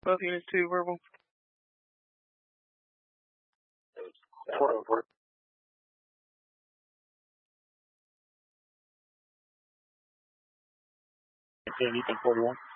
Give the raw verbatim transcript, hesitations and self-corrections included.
Both units two verbal. Four oh four. Anything forty-one?